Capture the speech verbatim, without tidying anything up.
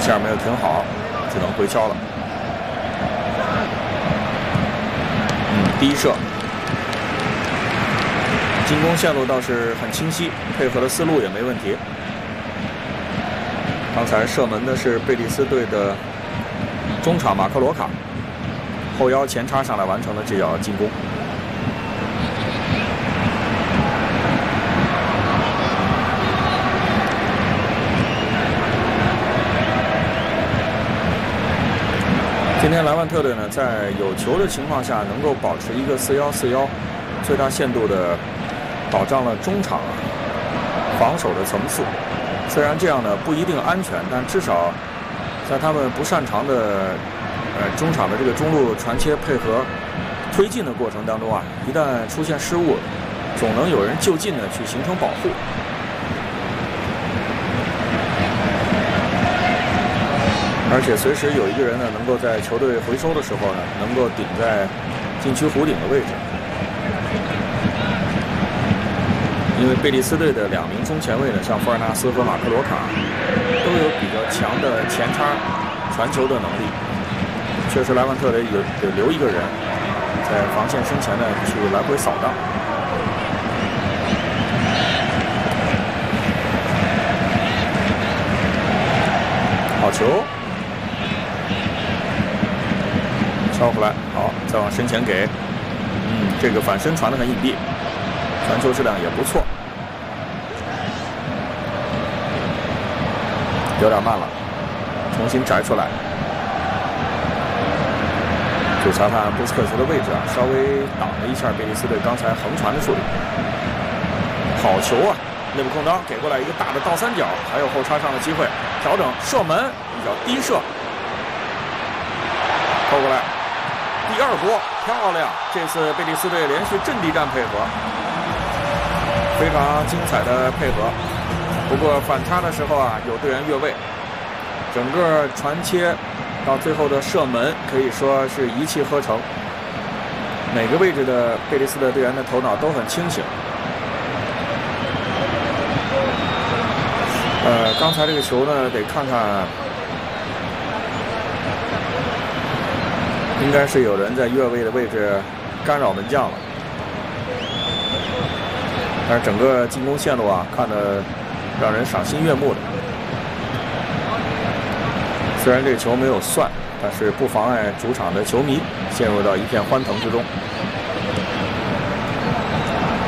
下没有停好，只能回敲了。嗯，第一射，进攻线路倒是很清晰，配合的思路也没问题。刚才射门的是贝蒂斯队的中场马克罗卡，后腰前插上来完成了这脚进攻。今天莱万特队呢，在有球的情况下，能够保持一个四幺四幺，最大限度的保障了中场防守的层次。虽然这样呢不一定安全，但至少在他们不擅长的呃中场的这个中路传切配合推进的过程当中啊，一旦出现失误，总能有人就近的去形成保护。而且随时有一个人呢，能够在球队回收的时候呢，能够顶在禁区弧顶的位置。因为贝蒂斯队的两名中前卫呢，像福尔纳斯和马克罗卡，都有比较强的前插传球的能力。确实，莱万特得有得留一个人在防线身前呢，去来回扫荡。好球！敲回来，好，再往身前给，嗯，这个反身传得很隐蔽，传球质量也不错，有点慢了，重新摘出来。主裁判布斯克茨的位置啊，稍微挡了一下贝蒂斯队刚才横传的处理。好球啊！内部空当给过来一个大的倒三角，还有后插上的机会，调整射门，一脚低射，扣过来。第二波漂亮！这次贝蒂斯队连续阵地战配合，非常精彩的配合。不过反插的时候啊，有队员越位，整个传切到最后的射门可以说是一气呵成。每个位置的贝蒂斯的队员的头脑都很清醒。呃，刚才这个球呢，得看看。应该是有人在越位的位置干扰门将了，但是整个进攻线路啊，看得让人赏心悦目的。虽然这个球没有算，但是不妨碍主场的球迷陷入到一片欢腾之中。